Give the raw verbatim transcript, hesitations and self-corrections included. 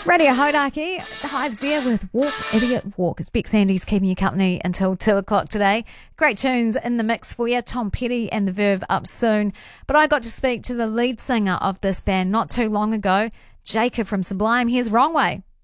Radio Hodaki, the Hive's there with Walk, Idiot, Walk. It's Bex Andes keeping you company until two o'clock today. Great tunes in the mix for you. Tom Petty and The Verve up soon. But I got to speak to the lead singer of this band not too long ago, Jacob from Sublime. Here's Wrong Way.